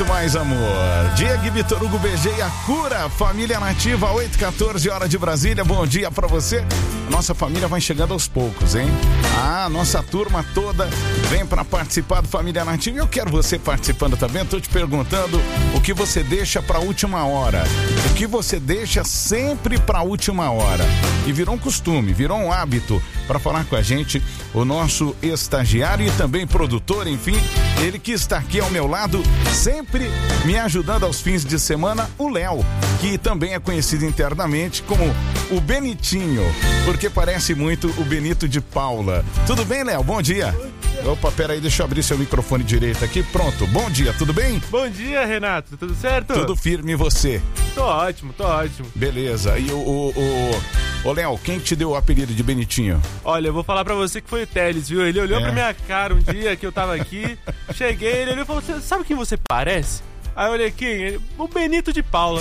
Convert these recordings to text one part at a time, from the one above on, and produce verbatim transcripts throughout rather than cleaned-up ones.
muito mais amor. Diego e Vitor Hugo B G e a cura, família nativa, oito e quatorze, hora de Brasília. Bom dia pra você. Nossa família vai chegando aos poucos, hein? Ah, nossa turma toda vem pra participar do Família Nativa. Eu quero você participando também. Tô te perguntando o que você deixa pra última hora. O que você deixa sempre pra última hora. E virou um costume, virou um hábito para falar com a gente o nosso estagiário e também produtor, enfim, ele que está aqui ao meu lado, sempre me ajudando aos fins de semana, o Léo, que também é conhecido internamente como o Benitinho, porque parece muito o Benito de Paula. Tudo bem, Léo? Bom dia. Bom dia. Opa, peraí, deixa eu abrir seu microfone direito aqui. Pronto, bom dia, tudo bem? Bom dia, Renato, tudo certo? Tudo firme, e você? Tô ótimo, tô ótimo. Beleza, e o... o, o... Ô, Léo, quem te deu o apelido de Benitinho? Olha, eu vou falar pra você que foi o Teles, viu? Ele olhou é. pra minha cara um dia que eu tava aqui, cheguei, ele olhou e falou, sabe quem você parece? Aí eu olhei quem? Ele, o Benito de Paula.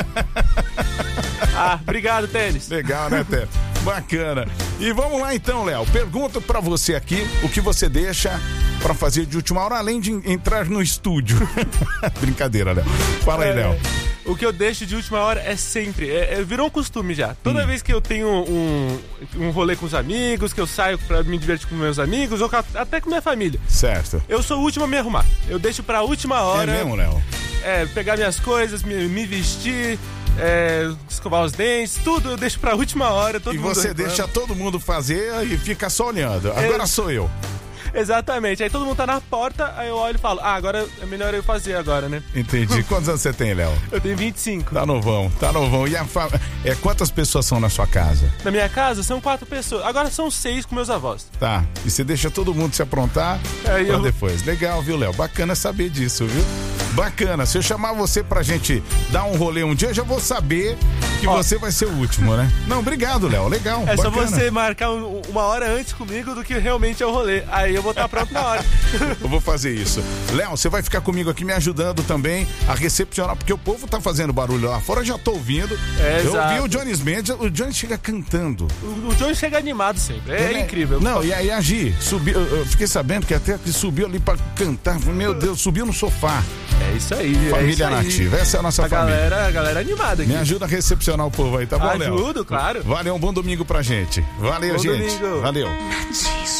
Ah, obrigado, Teles. Legal, né, Teles? Bacana. E vamos lá então, Léo. Pergunto pra você aqui o que você deixa pra fazer de última hora, além de entrar no estúdio. Brincadeira, Léo. Fala aí, é... Léo. O que eu deixo de última hora é sempre, é, é, virou um costume já. Toda hum. vez que eu tenho um, um rolê com os amigos, que eu saio pra me divertir com meus amigos, ou até com minha família. Certo. Eu sou o último a me arrumar. Eu deixo pra última hora. É mesmo, Léo? É, pegar minhas coisas, me, me vestir, é, escovar os dentes, tudo eu deixo pra última hora. Todo e mundo você reclama. Deixa todo mundo fazer e fica só olhando. Agora eu... sou eu. Exatamente, aí todo mundo tá na porta, aí eu olho e falo, ah, agora é melhor eu fazer agora, né? Entendi. Quantos anos você tem, Léo? Eu tenho vinte e cinco. Tá novão, tá novão. E a fa... é, quantas pessoas são na sua casa? Na minha casa são quatro pessoas, agora são seis com meus avós. Tá, e você deixa todo mundo se aprontar é, pra eu... depois. Legal, viu, Léo? Bacana saber disso, viu? Bacana, se eu chamar você pra gente dar um rolê um dia, eu já vou saber que Ó. você vai ser o último, né? Não, obrigado, Léo, legal. É bacana. Só você marcar um, uma hora antes comigo do que realmente é o rolê, aí eu vou estar pronto na hora. Eu vou fazer isso. Léo, você vai ficar comigo aqui me ajudando também a recepcionar, porque o povo tá fazendo barulho lá fora, eu já tô ouvindo. É, eu exato. vi o Johnny Mendes, o Johnny chega cantando. O, o Johnny chega animado sempre, é, é incrível. Não, e aí a Gi, subiu, eu fiquei sabendo que até que subiu ali pra cantar, meu Deus, subiu no sofá. É isso aí. Família é isso aí. Nativa, essa é a nossa a família. Galera, a galera animada aqui. Me ajuda a recepcionar o povo aí, tá bom, Léo? Ajudo, claro. Valeu, um bom domingo pra gente. Valeu, bom gente. Domingo. Valeu.